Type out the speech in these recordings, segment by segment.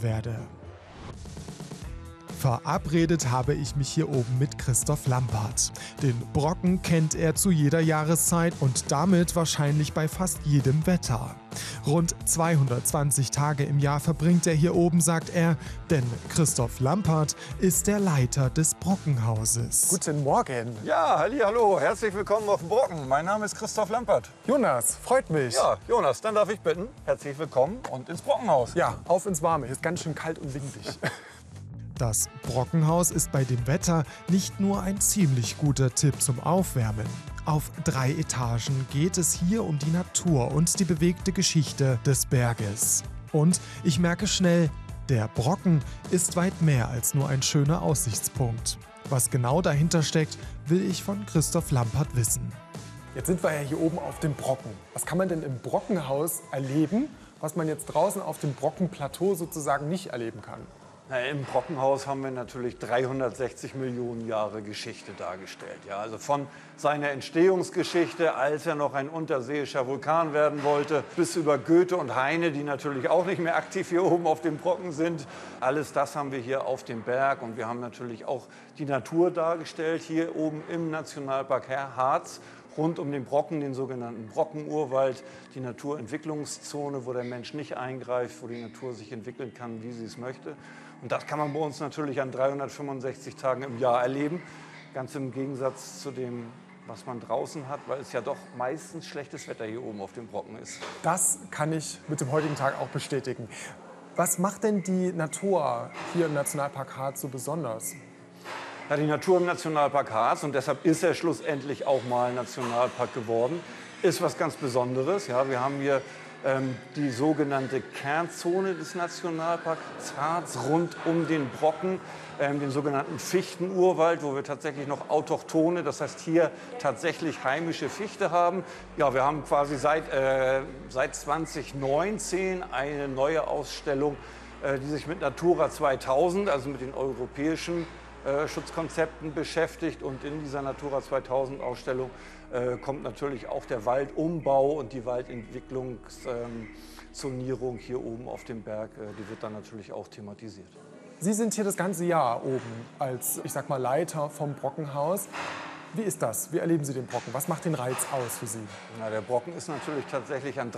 werde. Verabredet habe ich mich hier oben mit Christoph Lampert. Den Brocken kennt er zu jeder Jahreszeit und damit wahrscheinlich bei fast jedem Wetter. Rund 220 Tage im Jahr verbringt er hier oben, sagt er, denn Christoph Lampert ist der Leiter des Brockenhauses. Guten Morgen. Ja, hallo, herzlich willkommen auf dem Brocken. Mein Name ist Christoph Lampert. Jonas, freut mich. Ja, Jonas, dann darf ich bitten, herzlich willkommen und ins Brockenhaus. Ja, auf ins Warme. Hier ist ganz schön kalt und windig. Das Brockenhaus ist bei dem Wetter nicht nur ein ziemlich guter Tipp zum Aufwärmen. Auf 3 Etagen geht es hier um die Natur und die bewegte Geschichte des Berges. Und ich merke schnell, der Brocken ist weit mehr als nur ein schöner Aussichtspunkt. Was genau dahinter steckt, will ich von Christoph Lampert wissen. Jetzt sind wir ja hier oben auf dem Brocken. Was kann man denn im Brockenhaus erleben, was man jetzt draußen auf dem Brockenplateau sozusagen nicht erleben kann? Na, im Brockenhaus haben wir natürlich 360 Millionen Jahre Geschichte dargestellt. Ja, also von seiner Entstehungsgeschichte, als er noch ein unterseeischer Vulkan werden wollte, bis über Goethe und Heine, die natürlich auch nicht mehr aktiv hier oben auf dem Brocken sind. Alles das haben wir hier auf dem Berg und wir haben natürlich auch die Natur dargestellt, hier oben im Nationalpark Harz. Rund um den Brocken, den sogenannten Brockenurwald, die Naturentwicklungszone, wo der Mensch nicht eingreift, wo die Natur sich entwickeln kann, wie sie es möchte. Und das kann man bei uns natürlich an 365 Tagen im Jahr erleben. Ganz im Gegensatz zu dem, was man draußen hat, weil es ja doch meistens schlechtes Wetter hier oben auf dem Brocken ist. Das kann ich mit dem heutigen Tag auch bestätigen. Was macht denn die Natur hier im Nationalpark Harz so besonders? Ja, die Natur im Nationalpark Harz, und deshalb ist er schlussendlich auch mal Nationalpark geworden, ist was ganz Besonderes. Ja, wir haben hier die sogenannte Kernzone des Nationalparks Harz rund um den Brocken, den sogenannten Fichtenurwald, wo wir tatsächlich noch autochthone, das heißt hier tatsächlich heimische Fichte haben. Ja, wir haben quasi seit 2019 eine neue Ausstellung, die sich mit Natura 2000, also mit den europäischen Schutzkonzepten beschäftigt, und in dieser Natura 2000 Ausstellung kommt natürlich auch der Waldumbau und die Waldentwicklungszonierung hier oben auf dem Berg, die wird dann natürlich auch thematisiert. Sie sind hier das ganze Jahr oben als, ich sag mal, Leiter vom Brockenhaus. Wie ist das? Wie erleben Sie den Brocken? Was macht den Reiz aus für Sie? Na, der Brocken ist natürlich tatsächlich an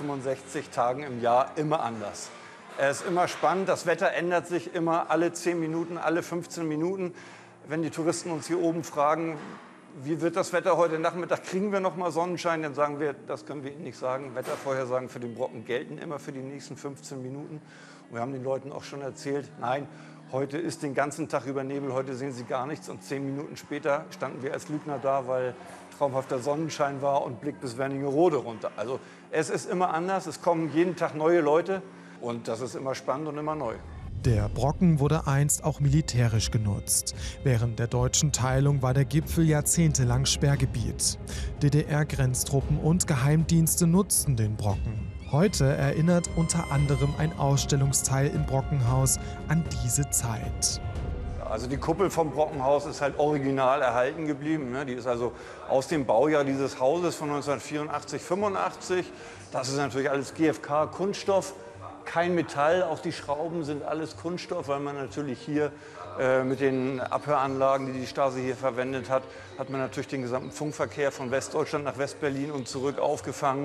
365 Tagen im Jahr immer anders. Er ist immer spannend, das Wetter ändert sich immer alle 10 Minuten, alle 15 Minuten. Wenn die Touristen uns hier oben fragen, wie wird das Wetter heute Nachmittag, kriegen wir noch mal Sonnenschein, dann sagen wir, das können wir Ihnen nicht sagen. Wettervorhersagen für den Brocken gelten immer für die nächsten 15 Minuten. Und wir haben den Leuten auch schon erzählt, nein, heute ist den ganzen Tag über Nebel, heute sehen Sie gar nichts. Und 10 Minuten später standen wir als Lügner da, weil traumhafter Sonnenschein war und Blick bis Wernigerode runter. Also es ist immer anders, es kommen jeden Tag neue Leute. Und das ist immer spannend und immer neu. Der Brocken wurde einst auch militärisch genutzt. Während der deutschen Teilung war der Gipfel jahrzehntelang Sperrgebiet. DDR-Grenztruppen und Geheimdienste nutzten den Brocken. Heute erinnert unter anderem ein Ausstellungsteil im Brockenhaus an diese Zeit. Also die Kuppel vom Brockenhaus ist halt original erhalten geblieben. Die ist also aus dem Baujahr dieses Hauses von 1984, 85. Das ist natürlich alles GFK-Kunststoff. Kein Metall, auch die Schrauben sind alles Kunststoff, weil man natürlich hier mit den Abhöranlagen, die die Stasi hier verwendet hat, hat man natürlich den gesamten Funkverkehr von Westdeutschland nach Westberlin und zurück aufgefangen.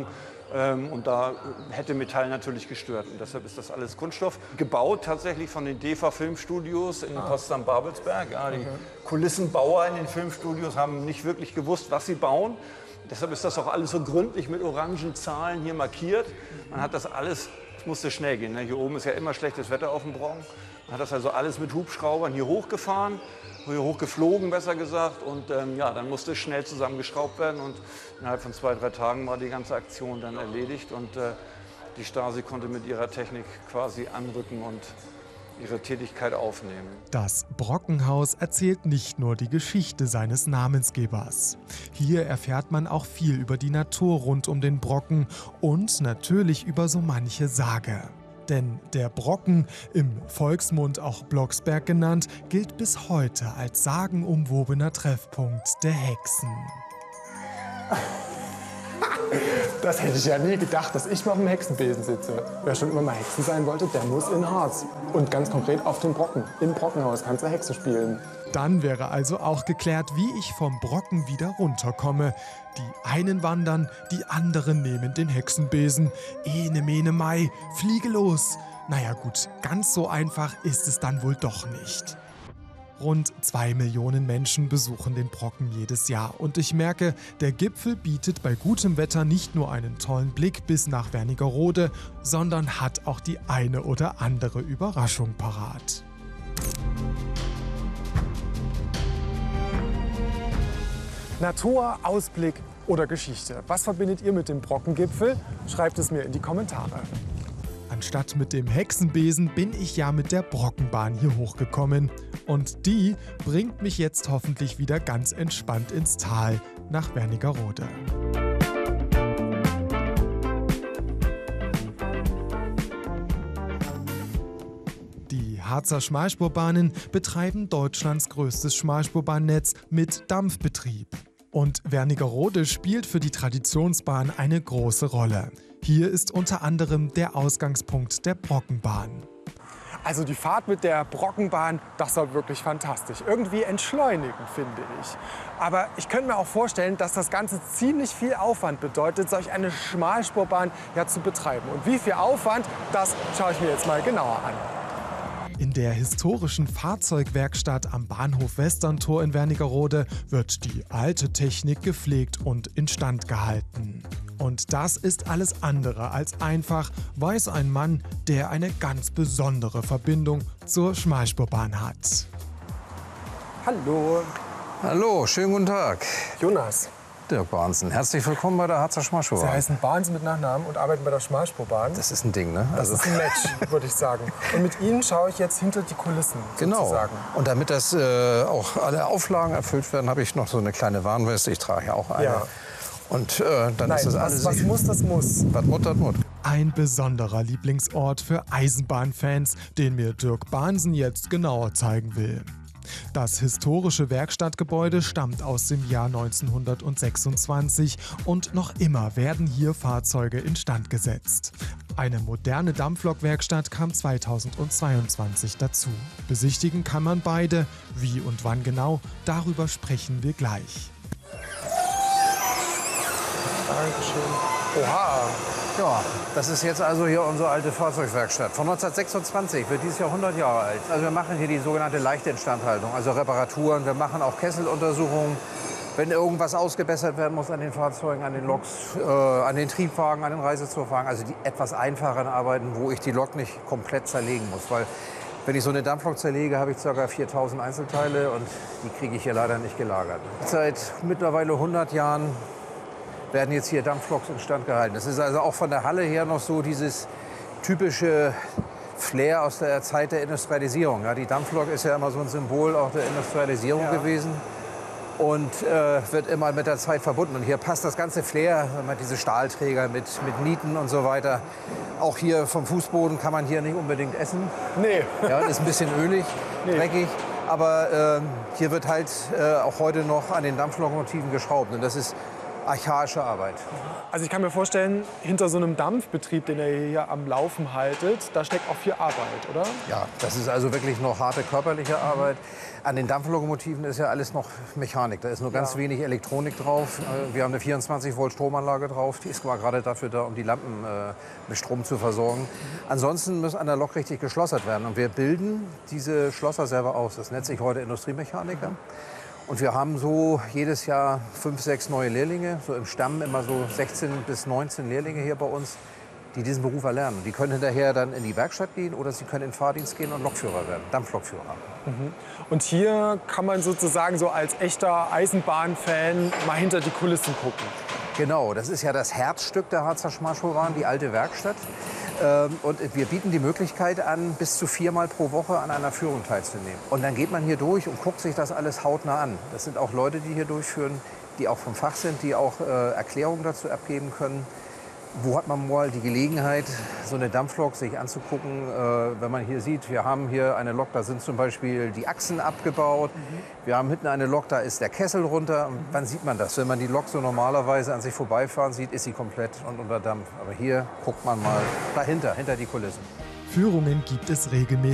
Und da hätte Metall natürlich gestört. Und deshalb ist das alles Kunststoff. Gebaut tatsächlich von den DEFA Filmstudios in Potsdam-Babelsberg. Ja, die Kulissenbauer in den Filmstudios haben nicht wirklich gewusst, was sie bauen. Deshalb ist das auch alles so gründlich mit orangen Zahlen hier markiert. Man hat das alles, es musste schnell gehen. Ne? Hier oben ist ja immer schlechtes Wetter auf dem Brocken. Man hat das also alles mit Hubschraubern hier hochgefahren, hier hochgeflogen besser gesagt. Und ja, dann musste es schnell zusammengeschraubt werden. Und innerhalb von 2, 3 Tagen war die ganze Aktion dann erledigt. Und die Stasi konnte mit ihrer Technik quasi anrücken und ihre Tätigkeit aufnehmen. Das Brockenhaus erzählt nicht nur die Geschichte seines Namensgebers. Hier erfährt man auch viel über die Natur rund um den Brocken und natürlich über so manche Sage. Denn der Brocken, im Volksmund auch Blocksberg genannt, gilt bis heute als sagenumwobener Treffpunkt der Hexen. Das hätte ich ja nie gedacht, dass ich mal auf dem Hexenbesen sitze. Wer schon immer mal Hexen sein wollte, der muss in Harz. Und ganz konkret auf den Brocken. Im Brockenhaus kannst du Hexe spielen. Dann wäre also auch geklärt, wie ich vom Brocken wieder runterkomme. Die einen wandern, die anderen nehmen den Hexenbesen. Ene, mene, Mai, fliege los. Naja gut, ganz so einfach ist es dann wohl doch nicht. Rund 2 Millionen Menschen besuchen den Brocken jedes Jahr. Und ich merke, der Gipfel bietet bei gutem Wetter nicht nur einen tollen Blick bis nach Wernigerode, sondern hat auch die eine oder andere Überraschung parat. Natur, Ausblick oder Geschichte. Was verbindet ihr mit dem Brockengipfel? Schreibt es mir in die Kommentare. Anstatt mit dem Hexenbesen bin ich ja mit der Brockenbahn hier hochgekommen. Und die bringt mich jetzt hoffentlich wieder ganz entspannt ins Tal nach Wernigerode. Die Harzer Schmalspurbahnen betreiben Deutschlands größtes Schmalspurbahnnetz mit Dampfbetrieb. Und Wernigerode spielt für die Traditionsbahn eine große Rolle. Hier ist unter anderem der Ausgangspunkt der Brockenbahn. Also die Fahrt mit der Brockenbahn, das war wirklich fantastisch. Irgendwie entschleunigend, finde ich. Aber ich könnte mir auch vorstellen, dass das Ganze ziemlich viel Aufwand bedeutet, solch eine Schmalspurbahn ja zu betreiben. Und wie viel Aufwand, das schaue ich mir jetzt mal genauer an. In der historischen Fahrzeugwerkstatt am Bahnhof Westerntor in Wernigerode wird die alte Technik gepflegt und instand gehalten. Und das ist alles andere als einfach, weiß ein Mann, der eine ganz besondere Verbindung zur Schmalspurbahn hat. Hallo, Hallo, schönen guten Tag. Jonas. Dirk Bahnsen, herzlich willkommen bei der Harzer Sie Schmalspurbahn. heißen Bahnsen mit Nachnamen und arbeiten bei der Schmalspurbahn. Das ist ein Ding, ne? Das ist ein Match, würde ich sagen. Und mit Ihnen schaue ich jetzt hinter die Kulissen, Genau. sozusagen. Und damit das auch alle Auflagen erfüllt werden, habe ich noch so eine kleine Warnweste. Ich trage ja auch eine. Ja. Und dann Nein, ist das alles. was muss, das muss. Was Mut, das Mut. Ein besonderer Lieblingsort für Eisenbahnfans, den mir Dirk Bahnsen jetzt genauer zeigen will. Das historische Werkstattgebäude stammt aus dem Jahr 1926 und noch immer werden hier Fahrzeuge instand gesetzt. Eine moderne Dampflokwerkstatt kam 2022 dazu. Besichtigen kann man beide. Wie und wann genau, darüber sprechen wir gleich. Dankeschön. Oha. Ja, das ist jetzt also hier unsere alte Fahrzeugwerkstatt. Von 1926 wird dieses Jahr 100 Jahre alt. Also wir machen hier die sogenannte leichte Instandhaltung, also Reparaturen. Wir machen auch Kesseluntersuchungen. Wenn irgendwas ausgebessert werden muss an den Fahrzeugen, an den Loks, an den Triebwagen, an den Reisezugwagen, also die etwas einfacheren Arbeiten, wo ich die Lok nicht komplett zerlegen muss. Weil wenn ich so eine Dampflok zerlege, habe ich ca. 4.000 Einzelteile und die kriege ich hier leider nicht gelagert. Seit mittlerweile 100 Jahren werden jetzt hier Dampfloks instand gehalten. Das ist also auch von der Halle her noch so dieses typische Flair aus der Zeit der Industrialisierung. Ja, die Dampflok ist ja immer so ein Symbol auch der Industrialisierung gewesen und wird immer mit der Zeit verbunden. Und hier passt das ganze Flair, diese Stahlträger mit Nieten und so weiter. Auch hier vom Fußboden kann man hier nicht unbedingt essen. Nee. Ja, ist ein bisschen ölig, dreckig. Aber hier wird halt auch heute noch an den Dampflokomotiven geschraubt. Und das ist archaische Arbeit. Also ich kann mir vorstellen, hinter so einem Dampfbetrieb, den ihr hier am Laufen haltet, da steckt auch viel Arbeit, oder? Ja, das ist also wirklich noch harte körperliche Arbeit. An den Dampflokomotiven ist ja alles noch Mechanik. Da ist nur ganz wenig Elektronik drauf. Wir haben eine 24 Volt Stromanlage drauf. Die ist gerade dafür da, um die Lampen mit Strom zu versorgen. Ansonsten muss an der Lok richtig geschlossert werden. Und wir bilden diese Schlosser selber aus. Das nennt sich heute Industriemechaniker. Und wir haben so jedes Jahr 5, 6 neue Lehrlinge, so im Stamm immer so 16 bis 19 Lehrlinge hier bei uns, die diesen Beruf erlernen. Die können hinterher dann in die Werkstatt gehen oder sie können in den Fahrdienst gehen und Lokführer werden, Dampflokführer. Und hier kann man sozusagen so als echter Eisenbahnfan mal hinter die Kulissen gucken. Genau, das ist ja das Herzstück der Harzer Schmalspurbahn, die alte Werkstatt. Und wir bieten die Möglichkeit an, bis zu 4-mal pro Woche an einer Führung teilzunehmen. Und dann geht man hier durch und guckt sich das alles hautnah an. Das sind auch Leute, die hier durchführen, die auch vom Fach sind, die auch Erklärungen dazu abgeben können. Wo hat man mal die Gelegenheit, so eine Dampflok sich anzugucken? Wenn man hier sieht, wir haben hier eine Lok, da sind zum Beispiel die Achsen abgebaut. Wir haben hinten eine Lok, da ist der Kessel runter. Und wann sieht man das? Wenn man die Lok so normalerweise an sich vorbeifahren sieht, ist sie komplett und unter Dampf. Aber hier guckt man mal dahinter, hinter die Kulissen. Führungen gibt es regelmäßig